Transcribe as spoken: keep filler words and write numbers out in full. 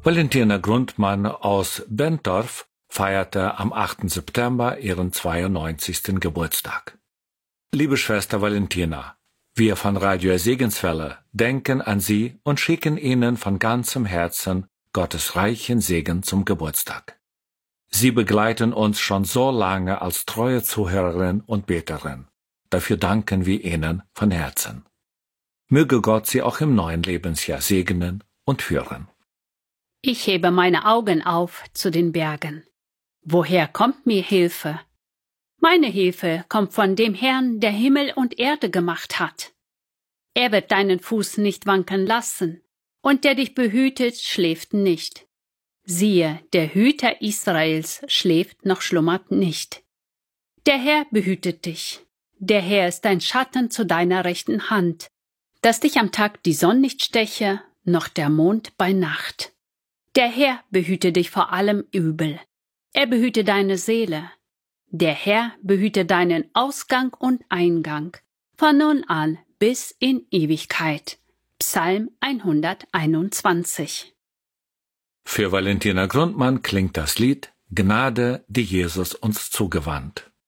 Valentina Grundmann aus Bentorf feierte am achten September ihren zweiundneunzigsten Geburtstag. Liebe Schwester Valentina, wir von Radio Segenswelle denken an Sie und schicken Ihnen von ganzem Herzen Gottes reichen Segen zum Geburtstag. Sie begleiten uns schon so lange als treue Zuhörerin und Beterin. Dafür danken wir Ihnen von Herzen. Möge Gott Sie auch im neuen Lebensjahr segnen und führen. Ich hebe meine Augen auf zu den Bergen. Woher kommt mir Hilfe? Meine Hilfe kommt von dem Herrn, der Himmel und Erde gemacht hat. Er wird deinen Fuß nicht wanken lassen, und der dich behütet, schläft nicht. Siehe, der Hüter Israels schläft noch schlummert nicht. Der Herr behütet dich. Der Herr ist dein Schatten zu deiner rechten Hand, dass dich am Tag die Sonne nicht steche, noch der Mond bei Nacht. Der Herr behüte dich vor allem Übel. Er behüte deine Seele. Der Herr behüte deinen Ausgang und Eingang, von nun an bis in Ewigkeit. Psalm hunderteinundzwanzig. Für Valentina Grundmann klingt das Lied Gnade, die Jesus uns zugewandt.